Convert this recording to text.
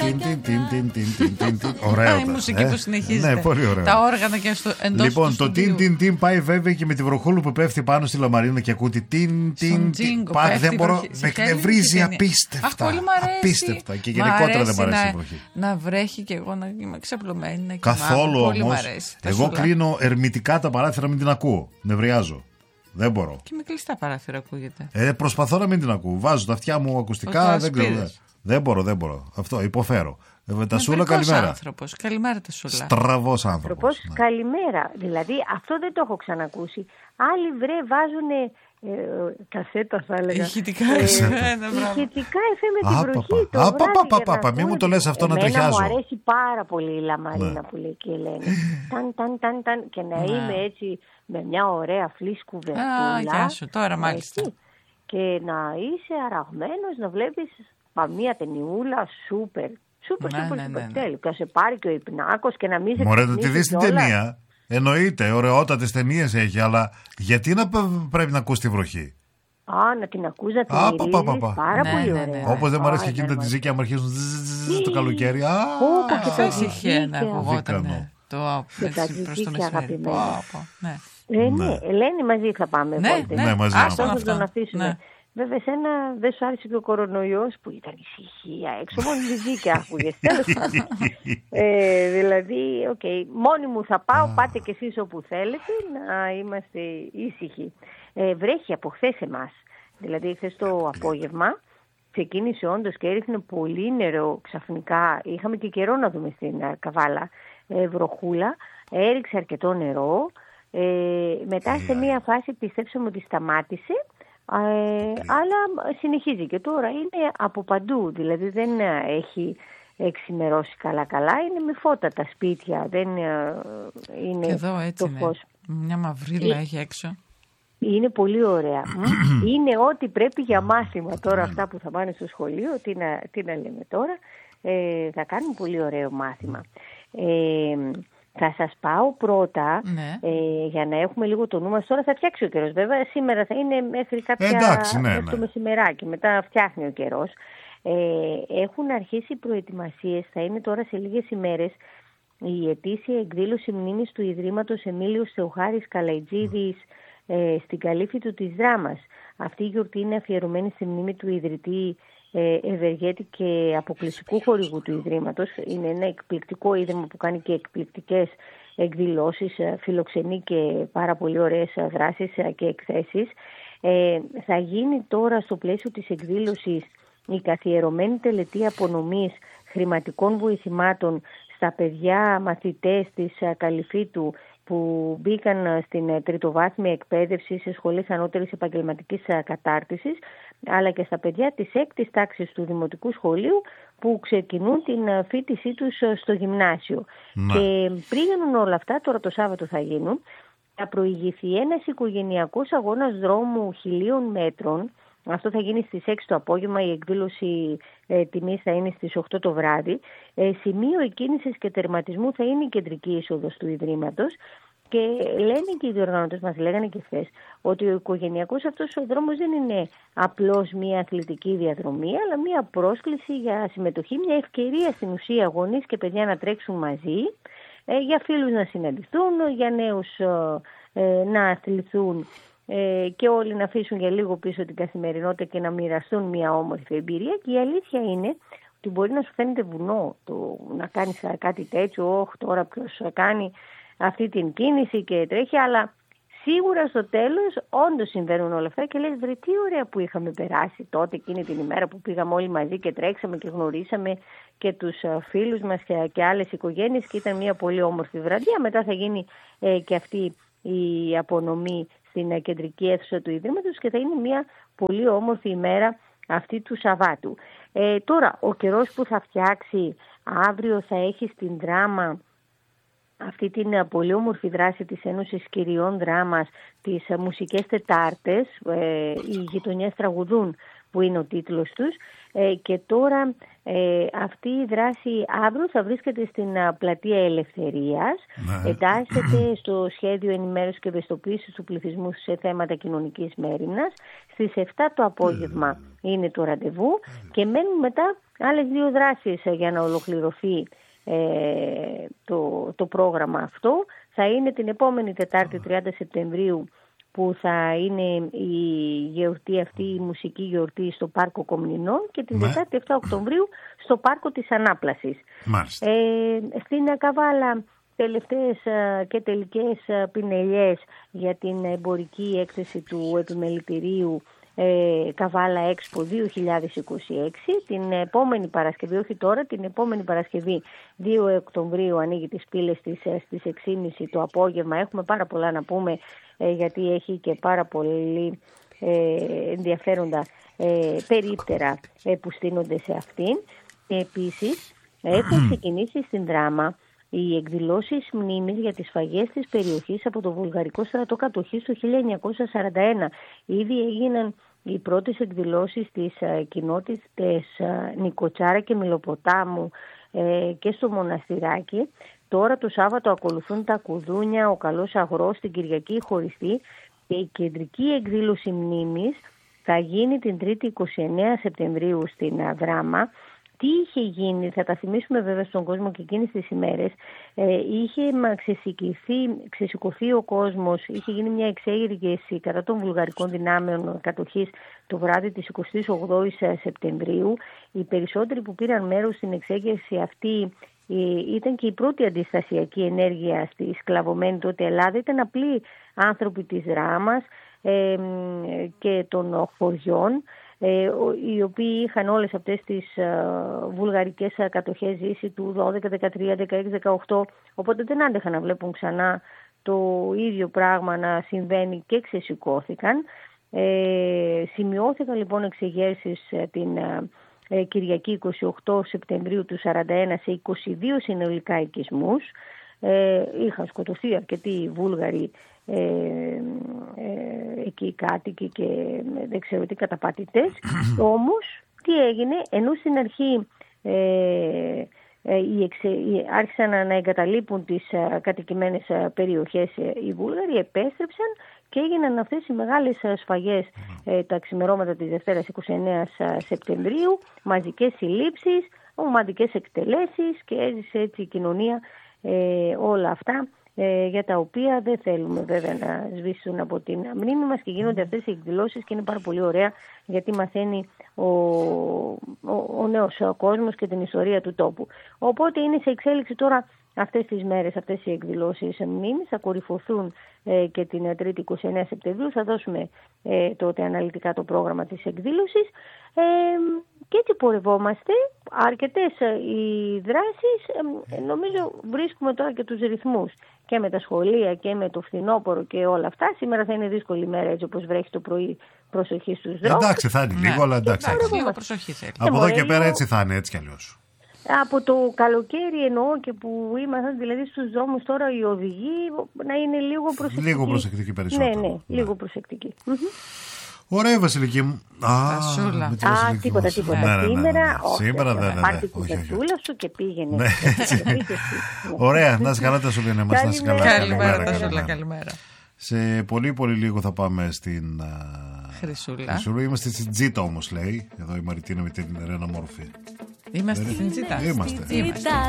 Ωραίο. Η μουσική που συνεχίζεται. Ναι, πολύ ωραίο. Τα όργανα και εντός. Λοιπόν, το τιν πάει βέβαια και με τη βροχούλου που πέφτει πάνω στη λαμαρίνα και ακούει την. Δεν μπορώ. Με εκνευρίζει απίστευτα. Πολύ μ' αρέσει. Απίστευτα. Και γενικότερα δεν μ' αρέσει η βροχή. Να βρέχει και εγώ να είμαι ξαπλωμένη. Καθόλου όμως. Εγώ κλείνω ερμητικά τα παράθυρα, μην την ακούω. Νευριάζω. Δεν μπορώ. Και με κλειστά παράθυρα ακούγεται. Προσπαθώ να μην την ακούω. Βάζω τα αυτιά μου ακουστικά. Δεν μπορώ. Αυτό υποφέρω. Τασούλα, καλημέρα. Άνθρωπος. Καλημέρα, Τασούλα. Στραβός άνθρωπος. Ναι. Καλημέρα. Δηλαδή, αυτό δεν το έχω ξανακούσει. Άλλοι βάζουν κασέτα, θα έλεγα. Ηχητικά εφέ με την βροχή. Μη μου το λες αυτό, να τριχιάζω. Μου αρέσει πάρα πολύ η λαμαρίνα που λέει και η Ελένη. Ταν, και να είμαι έτσι με μια ωραία φλής κουβερτούλα. Γεια σου, τώρα μάλιστα. Και να είσαι αραγμένος, να βλέπεις μια ταινιούλα σούπερ τέλειο. Και να σε πάρει και ο υπνάκος και να μην σε ξυπνήσει. Μωρέ, να τη δεις την ταινία. Εννοείται, ωραιότατες ταινίες έχει, αλλά γιατί να πρέπει να ακούς τη βροχή? Να την ακούς, να την μυρίζεις, πάρα πολύ ωραία. Όπως δεν μου αρέσει και εκείνη τα τζιζίκια μου αρχίζουν το καλοκαίρι. Και τα τζιζίκια ακουγόταν προς το μεσημέρι. Ναι, Ελένη, μαζί θα πάμε. Ναι, μαζί θα τον αφήσουμε. Βέβαια, εσένα δεν σου άρεσε και ο κορονοϊός που ήταν ησυχία έξω, μόνο ζυζίκια άκουγες. Δηλαδή, μόνοι μου θα πάω, πάτε κι εσείς όπου θέλετε, να είμαστε ήσυχοι. Βρέχει από χθες εμάς, δηλαδή χθες το απόγευμα, ξεκίνησε όντως και έριχνε πολύ νερό ξαφνικά. Είχαμε και καιρό να δούμε στην Καβάλα βροχούλα, έριξε αρκετό νερό. Μετά σε μία φάση πιστέψαμε ότι σταμάτησε. Αλλά συνεχίζει και τώρα είναι από παντού, δηλαδή δεν έχει εξημερώσει καλά, είναι με φώτα τα σπίτια, δεν είναι και εδώ έτσι το φως. Μια μαυρίλα έχει έξω. Είναι πολύ ωραία. Είναι ό,τι πρέπει για μάθημα τώρα αυτά που θα πάνε στο σχολείο, τι να λέμε τώρα, θα κάνουν πολύ ωραίο μάθημα. Θα σας πάω πρώτα, για να έχουμε λίγο το νου μας. Τώρα θα φτιάξει ο καιρός. Βέβαια, σήμερα θα είναι μέχρι το μεσημεράκι. Μετά φτιάχνει ο καιρός. Έχουν αρχίσει οι προετοιμασίες. Θα είναι τώρα σε λίγες ημέρες η ετήσια εκδήλωση μνήμης του Ιδρύματος Εμίλιος Θεοχάρης Καλαϊτζίδης στην Καλύφητο της Δράμας. Αυτή η γιορτή είναι αφιερωμένη στη μνήμη του ιδρυτή ευεργέτη και αποκλειστικού χορηγού του Ιδρύματος. Είναι ένα εκπληκτικό ίδρυμα που κάνει και εκπληκτικές εκδηλώσεις, φιλοξενεί και πάρα πολύ ωραίες δράσεις και εκθέσεις. Θα γίνει τώρα στο πλαίσιο της εκδήλωσης η καθιερωμένη τελετή απονομής χρηματικών βοηθημάτων στα παιδιά μαθητές της Καλυφίτου που μπήκαν στην τριτοβάθμια εκπαίδευση σε σχολές ανώτερης επαγγελματικής κατάρτισης, αλλά και στα παιδιά της 6ης τάξης του Δημοτικού Σχολείου που ξεκινούν την φοιτησή τους στο γυμνάσιο. Και πριν γίνουν όλα αυτά, τώρα το Σάββατο θα γίνουν, θα προηγηθεί ένας οικογενειακός αγώνας δρόμου 1.000 μέτρων. Αυτό θα γίνει στις 6 το απόγευμα, η εκδήλωση τιμής θα είναι στις 8 το βράδυ. Σημείο εκκίνησης και τερματισμού θα είναι η κεντρική είσοδος του Ιδρύματος. Και λένε και οι διοργανωτές μας, λέγανε και χθες, ότι ο οικογενειακός αυτός ο δρόμος δεν είναι απλώς μια αθλητική διαδρομή, αλλά μια πρόσκληση για συμμετοχή, μια ευκαιρία στην ουσία γονείς και παιδιά να τρέξουν μαζί, για φίλους να συναντηθούν, για νέους να αθληθούν και όλοι να αφήσουν για λίγο πίσω την καθημερινότητα και να μοιραστούν μια όμορφη εμπειρία. Και η αλήθεια είναι ότι μπορεί να σου φαίνεται βουνό το να κάνεις κάτι τέτοιο, τώρα ποιος κάνει αυτή την κίνηση και τρέχει, αλλά σίγουρα στο τέλος όντως συμβαίνουν όλα αυτά και λες βρε τι ωραία που είχαμε περάσει τότε εκείνη την ημέρα που πήγαμε όλοι μαζί και τρέξαμε και γνωρίσαμε και τους φίλους μας και άλλες οικογένειες και ήταν μια πολύ όμορφη βραδιά. Μετά θα γίνει και αυτή η απονομή στην κεντρική αίθουσα του Ιδρύματος και θα είναι μια πολύ όμορφη ημέρα αυτή του Σαββάτου. Τώρα ο καιρός που θα φτιάξει αύριο θα έχει στην Δράμα αυτή την πολύ όμορφη δράση της Ένωσης Κυριών Δράμας, τις μουσικές Τετάρτες, οι γειτονιές τραγουδούν που είναι ο τίτλος τους, και τώρα Αυτή η δράση αύριο θα βρίσκεται στην Πλατεία Ελευθερίας. Εντάσσεται στο σχέδιο ενημέρωσης και ευαισθητοποίησης του πληθυσμού σε θέματα κοινωνικής μέριμνας. Στις 7 το απόγευμα είναι το ραντεβού και μένουν μετά άλλες 2 δράσεις για να ολοκληρωθεί το πρόγραμμα αυτό. Θα είναι την επόμενη Τετάρτη 30 Σεπτεμβρίου που θα είναι η γιορτή αυτή, η μουσική γιορτή στο Πάρκο Κομνηνών και την Τετάρτη 7 Οκτωβρίου στο Πάρκο της Ανάπλασης. Στην Καβάλα τελευταίες και τελικές πινελιές για την εμπορική έκθεση του επιμελητηρίου Καβάλα Expo 2026. Την επόμενη Παρασκευή, όχι τώρα, την επόμενη Παρασκευή 2 Οκτωβρίου ανοίγει τις πύλες στις 6.30 το απόγευμα. Έχουμε πάρα πολλά να πούμε γιατί έχει και πάρα πολύ ενδιαφέροντα περίπτερα που στείνονται σε αυτήν. Επίσης έχουν ξεκινήσει στην Δράμα οι εκδηλώσεις μνήμης για τις σφαγές της περιοχής από το βουλγαρικό στρατό κατοχής το 1941. Ήδη έγιναν οι πρώτες εκδηλώσεις στις κοινότητες Νικοτσάρα και Μιλοποτάμου και στο Μοναστηράκι. Τώρα το Σάββατο ακολουθούν τα κουδούνια, ο Καλός Αγρός, την Κυριακή η Χωριστή και η κεντρική εκδήλωση μνήμης θα γίνει την 3η 29 Σεπτεμβρίου στην Δράμα. Τι είχε γίνει, θα τα θυμίσουμε βέβαια στον κόσμο και εκείνες τις ημέρες, είχε ξεσηκωθεί ο κόσμος, είχε γίνει μια εξέγερση κατά των βουλγαρικών δυνάμεων κατοχής το βράδυ της 28ης Σεπτεμβρίου. Οι περισσότεροι που πήραν μέρος στην εξέγερση αυτή ήταν και η πρώτη αντιστασιακή ενέργεια στη σκλαβωμένη τότε Ελλάδα, ήταν απλοί άνθρωποι της Ράμας και των χωριών, οι οποίοι είχαν όλες αυτές τις βουλγαρικές κατοχές ζήσει του 12, 13, 16, 18, οπότε δεν άντεχαν να βλέπουν ξανά το ίδιο πράγμα να συμβαίνει και ξεσηκώθηκαν. Σημειώθηκαν λοιπόν εξεγέρσεις την Κυριακή 28 Σεπτεμβρίου του 41 σε 22 συνολικά οικισμούς. Είχαν σκοτωθεί αρκετοί Βούλγαροι εκεί κάτοικοι και δεν ξέρω τι καταπατητές. Όμως τι έγινε, ενώ στην αρχή άρχισαν να εγκαταλείπουν τις κατοικημένες περιοχές οι Βούλγαροι, επέστρεψαν και έγιναν αυτές οι μεγάλες σφαγές τα ξημερώματα της Δευτέρας 29 Σεπτεμβρίου, μαζικές συλλήψεις, ομαδικές εκτελέσεις και έζησε έτσι η κοινωνία όλα αυτά για τα οποία δεν θέλουμε βέβαια να σβήσουν από την μνήμη μας και γίνονται αυτές οι εκδηλώσεις και είναι πάρα πολύ ωραία γιατί μαθαίνει ο νέος κόσμος και την ιστορία του τόπου. Οπότε είναι σε εξέλιξη τώρα αυτές τις μέρες, αυτές οι εκδηλώσεις μνήμης θα κορυφωθούν και την 3η 29 Σεπτεμβρίου. Θα δώσουμε τότε αναλυτικά το πρόγραμμα της εκδήλωσης και έτσι πορευόμαστε. Αρκετές οι δράσεις, νομίζω βρίσκουμε τώρα και τους ρυθμούς και με τα σχολεία και με το φθινόπωρο και όλα αυτά. Σήμερα θα είναι δύσκολη μέρα έτσι όπως βρέχει το πρωί, προσοχή στους δρόμους. Εντάξει θα είναι λίγο, αλλά εντάξει. Λίγο προσοχή θέλει. Από εδώ και πέρα έτσι θα είναι, έτσι κι αλλιώς. Από το καλοκαίρι εννοώ και που ήμασταν δηλαδή στους δρόμους τώρα οι οδηγοί να είναι λίγο προσεκτικοί. Λίγο προσεκτικοί περισσότερο. Ναι, λίγο προσεκτικοί. Ωραία Βασιλική μου. Τασούλα. Τίποτα. Σήμερα δεν είναι. Πάρ' την κουτασούλα σου και πήγαινε. Ωραία, να είσαι καλά Τασούλα, να είμαστε καλά. Καλημέρα Τασούλα, καλημέρα. Σε πολύ πολύ λίγο θα πάμε στην Χρυσούλα. Είμαστε στην Τζίτα όμως λέει. Εδώ η Μαριτίνα με την Ρένα Μόρφη. Είμαστε στην Τζίτα. Είμαστε.